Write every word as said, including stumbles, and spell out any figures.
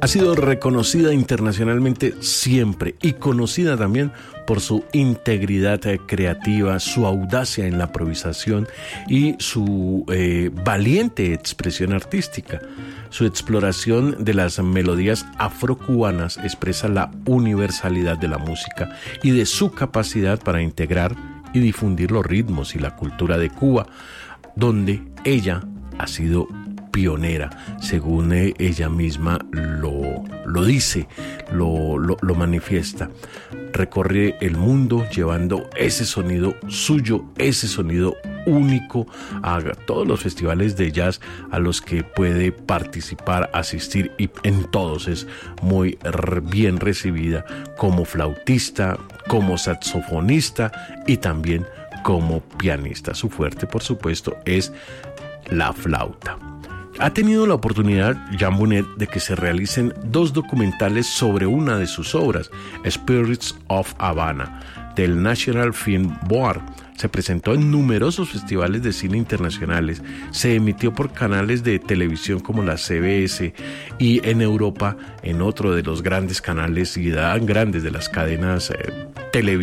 Ha sido reconocida internacionalmente siempre y conocida también por su integridad creativa, su audacia en la improvisación y su eh, valiente expresión artística. Su exploración de las melodías afrocubanas expresa la universalidad de la música y de su capacidad para integrar y difundir los ritmos y la cultura de Cuba, donde ella ha sido pionera, según ella misma lo, lo dice, lo, lo, lo manifiesta. Recorre el mundo llevando ese sonido suyo, ese sonido único a todos los festivales de jazz a los que puede participar, asistir, y en todos es muy bien recibida como flautista, como saxofonista y también como pianista. Su fuerte, por supuesto, es la flauta. Ha tenido la oportunidad, Jean Bonnet, de que se realicen dos documentales sobre una de sus obras, Spirits of Havana, del National Film Board. Se presentó en numerosos festivales de cine internacionales, se emitió por canales de televisión como la C B S y en Europa en otro de los grandes canales y tan grandes de las cadenas eh, televisivas